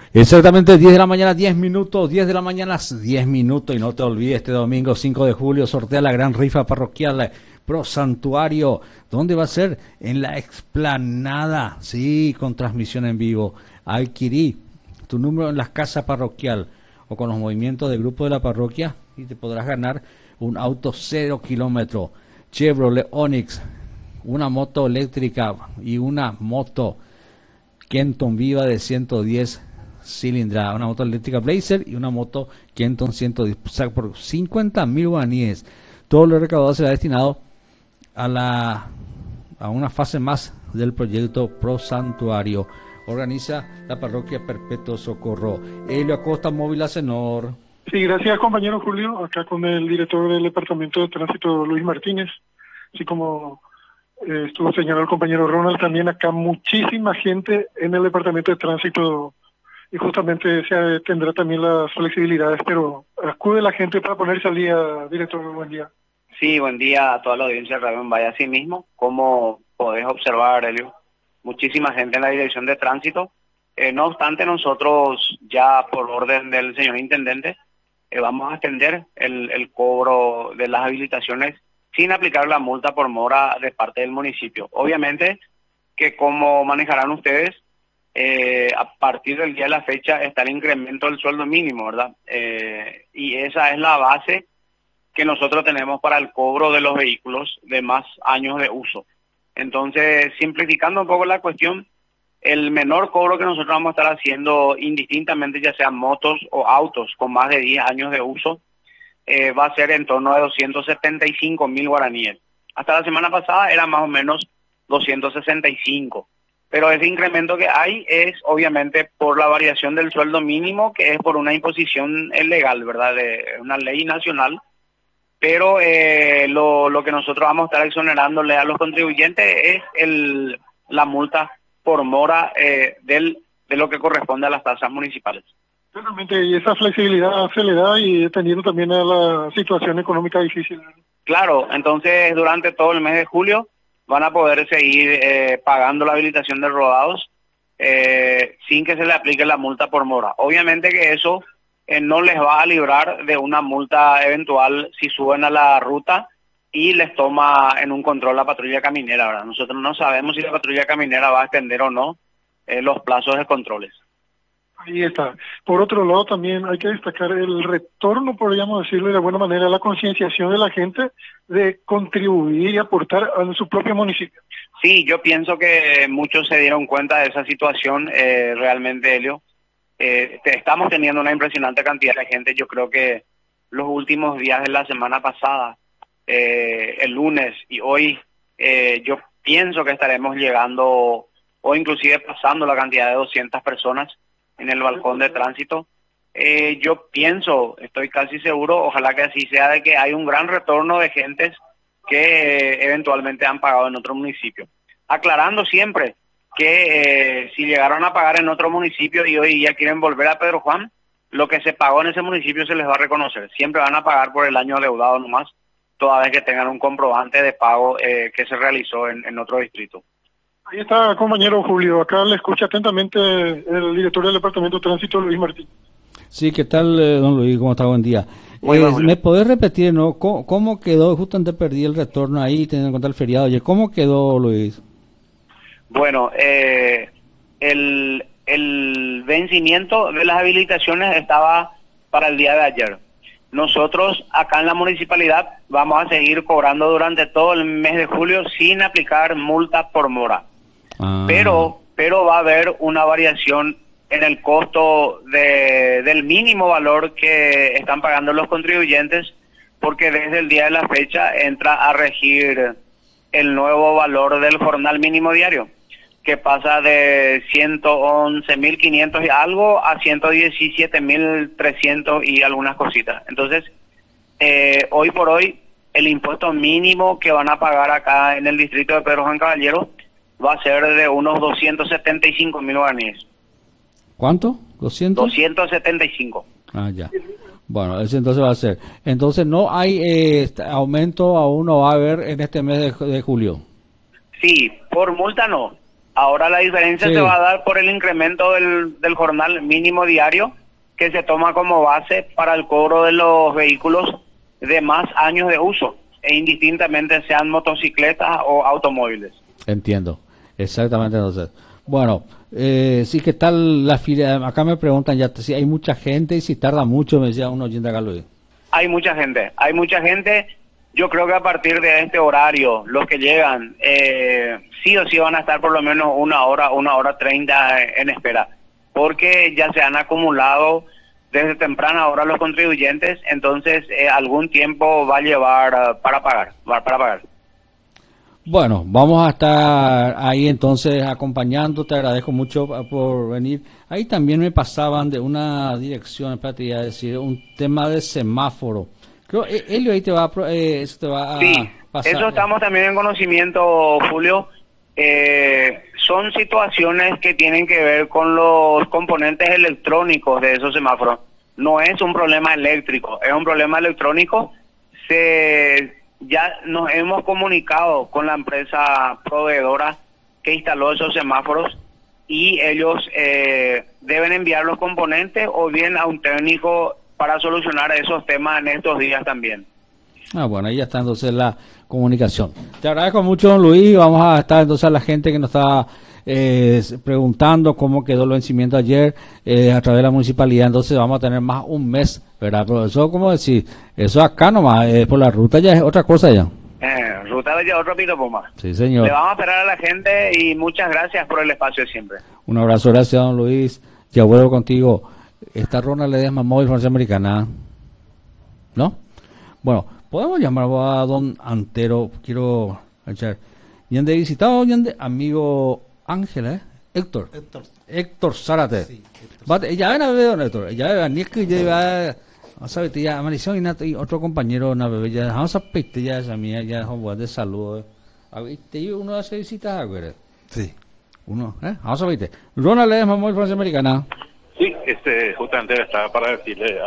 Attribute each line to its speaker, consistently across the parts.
Speaker 1: Exactamente 10 de la mañana, 10 minutos, 10 de la mañana, 10 minutos. Y no te olvides, este domingo 5 de julio sortea la gran rifa parroquial Pro Santuario. ¿Dónde va a ser? En la explanada, sí, con transmisión en vivo. Adquirí tu número en la casa parroquial o con los movimientos del grupo de la parroquia y te podrás ganar un auto 0 kilómetro Chevrolet Onix, una moto eléctrica y una moto Kenton Viva de 110 cilindrada, una moto eléctrica Blazer y una moto Kenton 110, o sea, por 50.000 guaraníes. Todo lo recaudado será destinado a una fase más del proyecto Pro Santuario. Organiza la parroquia Perpetuo Socorro. Elio Acosta, Móvil Acenor.
Speaker 2: Sí, gracias compañero Julio, acá con el director del Departamento de Tránsito, Luis Martínez, así como estuvo señalado el compañero Ronald, también acá muchísima gente en el Departamento de Tránsito y justamente se tendrá también las flexibilidades, pero acude la gente para ponerse al día, director, buen día.
Speaker 3: Sí, buen día a toda la audiencia de Radio Vaya. Así mismo, como podés observar, Elio, muchísima gente en la dirección de tránsito. No obstante, nosotros ya por orden del señor intendente vamos a extender el cobro de las habilitaciones sin aplicar la multa por mora de parte del municipio. Obviamente que como manejarán ustedes, a partir del día de la fecha está el incremento del sueldo mínimo, ¿verdad? Y esa es la base que nosotros tenemos para el cobro de los vehículos de más años de uso. Entonces, simplificando un poco la cuestión, el menor cobro que nosotros vamos a estar haciendo indistintamente, ya sean motos o autos con más de 10 años de uso, va a ser en torno a 275.000 guaraníes. Hasta la semana pasada era más o menos 265. Pero ese incremento que hay es obviamente por la variación del sueldo mínimo, que es por una imposición legal, ¿verdad? De una ley nacional. Pero lo que nosotros vamos a estar exonerándole a los contribuyentes es la multa por mora de lo que corresponde a las tasas municipales.
Speaker 2: Realmente, y esa flexibilidad se le da y atendiendo también a la situación económica difícil.
Speaker 3: Claro, entonces durante todo el mes de julio van a poder seguir pagando la habilitación de rodados sin que se le aplique la multa por mora. Obviamente que eso no les va a librar de una multa eventual si suben a la ruta y les toma en un control la patrulla caminera, ¿verdad? Nosotros no sabemos si la patrulla caminera va a extender o no los plazos de controles.
Speaker 2: Ahí está. Por otro lado, también hay que destacar el retorno, podríamos decirlo de alguna manera, la concienciación de la gente de contribuir y aportar a su propio municipio.
Speaker 3: Sí, yo pienso que muchos se dieron cuenta de esa situación, realmente, Elio. Estamos teniendo una impresionante cantidad de gente. Yo creo que los últimos días de la semana pasada, el lunes y hoy, yo pienso que estaremos llegando o inclusive pasando la cantidad de 200 personas en el balcón de tránsito. Yo pienso, estoy casi seguro, ojalá que así sea, de que hay un gran retorno de gentes que eventualmente han pagado en otro municipio. Aclarando siempre que si llegaron a pagar en otro municipio y hoy ya quieren volver a Pedro Juan, lo que se pagó en ese municipio se les va a reconocer. Siempre van a pagar por el año adeudado nomás, toda vez que tengan un comprobante de pago que se realizó en otro distrito.
Speaker 2: Ahí está, compañero Julio. Acá le escucha atentamente el director del Departamento de Tránsito, Luis Martín.
Speaker 1: Sí, ¿qué tal, don Luis? ¿Cómo está? Buen día. ¿Me podés repetir, no? ¿Cómo quedó? Justamente perdí el retorno ahí, teniendo en cuenta el feriado. Oye, ¿cómo quedó, Luis?
Speaker 3: Bueno, el vencimiento de las habilitaciones estaba para el día de ayer. Nosotros acá en la municipalidad vamos a seguir cobrando durante todo el mes de julio sin aplicar multa por mora. Pero va a haber una variación en el costo del mínimo valor que están pagando los contribuyentes, porque desde el día de la fecha entra a regir el nuevo valor del jornal mínimo diario, que pasa de 111.500 y algo a 117.300 y algunas cositas. Entonces, hoy por hoy, el impuesto mínimo que van a pagar acá en el distrito de Pedro Juan Caballero va a ser de unos 275.000 guaraníes.
Speaker 1: ¿Cuánto? ¿200?
Speaker 3: 275.
Speaker 1: Ah, ya. Bueno, ese entonces va a ser. Entonces, ¿no hay aumento aún no va a haber en este mes de julio?
Speaker 3: Sí, por multa no. Ahora la diferencia
Speaker 1: Sí.
Speaker 3: se va a dar por el incremento del jornal mínimo diario que se toma como base para el cobro de los vehículos de más años de uso, e indistintamente sean motocicletas o automóviles.
Speaker 1: Entiendo, exactamente. Entonces, bueno, sí, ¿qué tal la fila? Acá me preguntan ya si hay mucha gente y si tarda mucho, me decía un oyente acá, Luis.
Speaker 3: Hay mucha gente. Yo creo que a partir de este horario, los que llegan, sí o sí van a estar por lo menos 1 hora 30 en espera, porque ya se han acumulado desde temprana hora los contribuyentes, entonces algún tiempo va a llevar para pagar.
Speaker 1: Bueno, vamos a estar ahí entonces acompañando. Te agradezco mucho por venir. Ahí también me pasaban de una dirección, espérate, iba a decir, un tema de semáforo. Creo, Elio, ahí eso te va a
Speaker 3: Sí,
Speaker 1: pasar.
Speaker 3: eso estamos también en conocimiento, Julio. Son situaciones que tienen que ver con los componentes electrónicos de esos semáforos. No es un problema eléctrico, es un problema electrónico. Ya nos hemos comunicado con la empresa proveedora que instaló esos semáforos y ellos deben enviar los componentes o bien a un técnico para solucionar esos temas en estos días también.
Speaker 1: Bueno, ahí ya está entonces la comunicación. Te agradezco mucho, don Luis. Vamos a estar entonces a la gente que nos está preguntando cómo quedó el vencimiento ayer a través de la municipalidad. Entonces vamos a tener más un mes, ¿verdad? Pero eso, como decir, eso acá nomás, por la ruta ya es otra cosa ya.
Speaker 3: Ruta de otro pito Puma.
Speaker 1: Sí, señor.
Speaker 3: Le vamos a esperar a la gente y muchas gracias por el espacio de siempre.
Speaker 1: Un abrazo, gracias, don Luis. Ya vuelvo contigo. Esta Ronald Ledesma Móvil Farmacia Americana, ¿no? Bueno, podemos llamar a don Antero. Quiero echar. ¿Yande visitado, yande amigo Ángel, Héctor. Héctor Zárate.
Speaker 4: Sí, Héctor.
Speaker 1: Bate, ya ven a ver, don Héctor. Ya ven, ni es que ya vamos a ver, ya Marisol y otro compañero, una bebé, ya vamos a pedir ya esa mía, ya vamos de saludo. A ver, te uno hace visitas, güey.
Speaker 4: Sí.
Speaker 1: Uno, vamos a ver. Ronald Ledesma Móvil Farmacia Americana.
Speaker 5: Sí, justamente estaba para decirle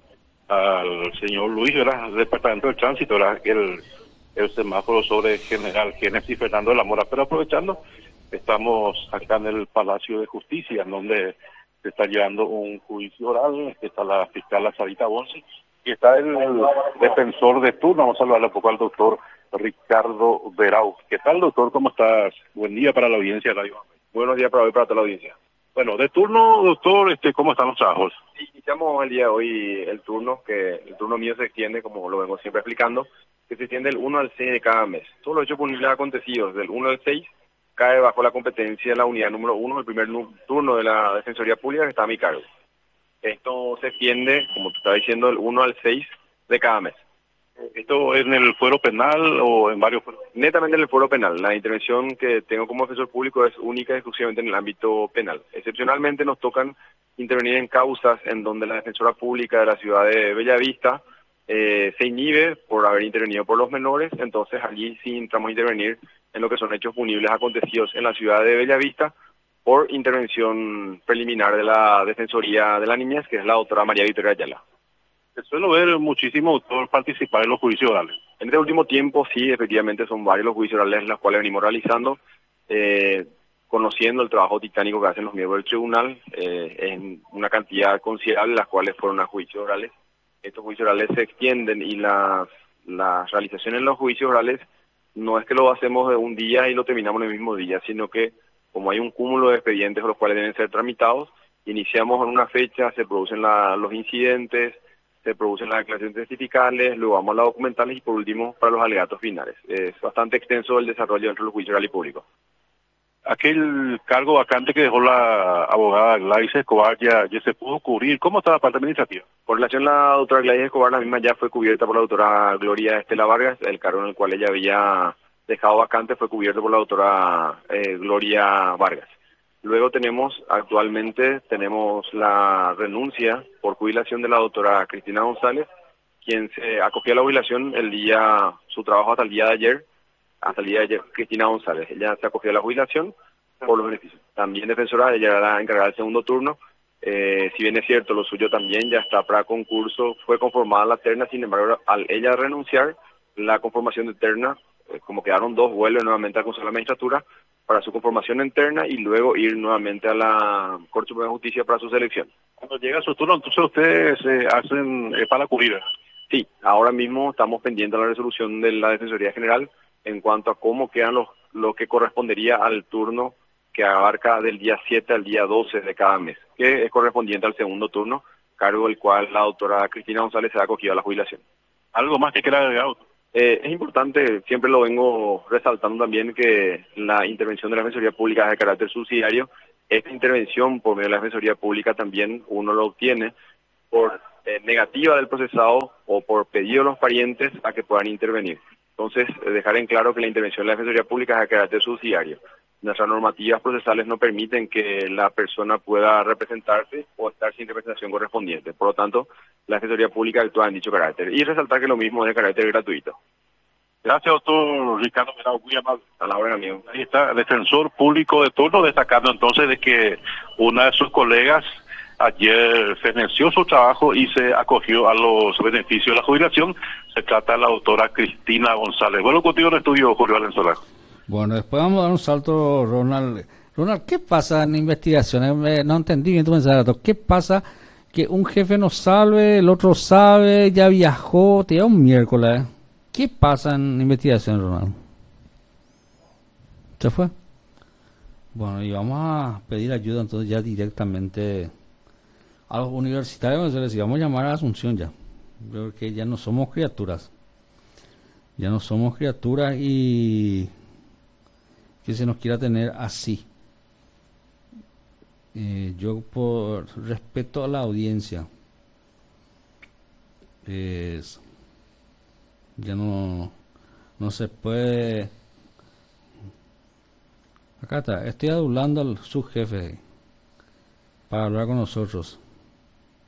Speaker 5: al señor Luis, ¿verdad? Del Departamento del Tránsito, ¿verdad? Que el semáforo sobre General Génesis Fernando de la Mora. Pero aprovechando, estamos acá en el Palacio de Justicia, en donde se está llevando un juicio oral, que está la fiscal Sarita Bonsi, y está el defensor de turno. Vamos a hablarle un poco al doctor Ricardo Verau. ¿Qué tal, doctor? ¿Cómo estás? Buen día para la audiencia de Radio.
Speaker 6: Buenos días para hoy, para toda la audiencia.
Speaker 5: Bueno, de turno, doctor, ¿cómo están los trabajos?
Speaker 6: Iniciamos el día de hoy el turno mío se extiende, como lo vengo siempre explicando, que se extiende del 1 al 6 de cada mes. Todos los hechos punibles acontecidos del 1 al 6 cae bajo la competencia de la unidad número 1, el primer turno de la Defensoría Pública, que está a mi cargo. Esto se extiende, como te estaba diciendo, del 1 al 6 de cada mes.
Speaker 5: ¿Esto es en el fuero penal o en varios fueros?
Speaker 6: Netamente en el fuero penal. La intervención que tengo como defensor público es única y exclusivamente en el ámbito penal. Excepcionalmente nos tocan intervenir en causas en donde la defensora pública de la ciudad de Bellavista se inhibe por haber intervenido por los menores, entonces allí sí entramos a intervenir en lo que son hechos punibles acontecidos en la ciudad de Bellavista por intervención preliminar de la Defensoría de la Niñez, que es la doctora María Victoria Ayala.
Speaker 5: Se suele ver muchísimo doctor participar en los juicios orales.
Speaker 6: En este último tiempo sí, efectivamente son varios los juicios orales los cuales venimos realizando, conociendo el trabajo titánico que hacen los miembros del tribunal, en una cantidad considerable, las cuales fueron a juicios orales. Estos juicios orales se extienden y las realizaciones en los juicios orales no es que lo hacemos de un día y lo terminamos en el mismo día, sino que como hay un cúmulo de expedientes los cuales deben ser tramitados, iniciamos en una fecha, se producen los incidentes, se producen las declaraciones testificales, luego vamos a las documentales y por último para los alegatos finales. Es bastante extenso el desarrollo dentro del juicio oral y público.
Speaker 5: Aquel cargo vacante que dejó la abogada Gladys Escobar ya se pudo cubrir. ¿Cómo está la parte administrativa?
Speaker 6: Por relación a la doctora Gladys Escobar, la misma ya fue cubierta por la doctora Gloria Estela Vargas, el cargo en el cual ella había dejado vacante fue cubierto por la doctora Gloria Vargas. Luego actualmente tenemos la renuncia por jubilación de la doctora Cristina González, quien se acogió a la jubilación su trabajo hasta el día de ayer, Cristina González. Ella se acogió a la jubilación por los beneficios. También defensora, ella era la encargada del segundo turno. Si bien es cierto, lo suyo también ya está para concurso, fue conformada la terna, sin embargo, al ella renunciar, la conformación de terna, como quedaron dos, vuelve nuevamente al Consejo de la Magistratura para su conformación interna y luego ir nuevamente a la Corte Suprema de Justicia para su selección.
Speaker 5: Cuando llega su turno, entonces ustedes hacen para cubrir.
Speaker 6: Sí, ahora mismo estamos pendientes de la resolución de la Defensoría General en cuanto a cómo quedan lo que correspondería al turno que abarca del día 7 al día 12 de cada mes, que es correspondiente al segundo turno, cargo del cual la doctora Cristina González se ha acogido a la jubilación.
Speaker 5: ¿Algo más que quiera agregar?
Speaker 6: Es importante, siempre lo vengo resaltando también, que la intervención de la Defensoría Pública es de carácter subsidiario. Esta intervención por medio de la Defensoría Pública también uno lo obtiene por negativa del procesado o por pedido de los parientes a que puedan intervenir. Entonces, dejar en claro que la intervención de la Defensoría Pública es de carácter subsidiario. Nuestras normativas procesales no permiten que la persona pueda representarse o estar sin representación correspondiente. Por lo tanto, la Defensoría Pública actúa en dicho carácter. Y resaltar que lo mismo es de carácter gratuito.
Speaker 5: Gracias, doctor Ricardo Melao, muy amable.
Speaker 6: A la hora, amigo.
Speaker 5: Ahí está, defensor público de turno, destacando entonces de que una de sus colegas ayer feneció su trabajo y se acogió a los beneficios de la jubilación. Se trata de la doctora Cristina González. Vuelvo contigo en el estudio, Julio Valenzuela.
Speaker 1: Bueno, después vamos a dar un salto, Ronald. Ronald, ¿qué pasa en investigaciones? No entendí bien tu mensaje. ¿Qué pasa que un jefe no sabe, el otro sabe, ya viajó, te da un miércoles? ¿Qué pasa en investigación, Ronald? ¿Se fue? Bueno, y vamos a pedir ayuda entonces ya directamente a los universitarios, y vamos a llamar a Asunción ya, porque ya no somos criaturas. Ya no somos criaturas y que se nos quiera tener así. Yo por respeto a la audiencia ya no se puede. Acá está, estoy adulando al subjefe para hablar con nosotros.